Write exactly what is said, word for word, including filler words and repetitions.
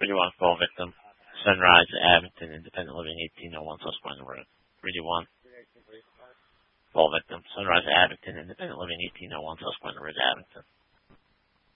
thirty-one, fall victim. Sunrise, Abington, independent living, eighteen oh one Susquehanna Road. thirty-one, fall victim. Sunrise, Abington, independent living, eighteen oh one Susquehanna Road, Abington.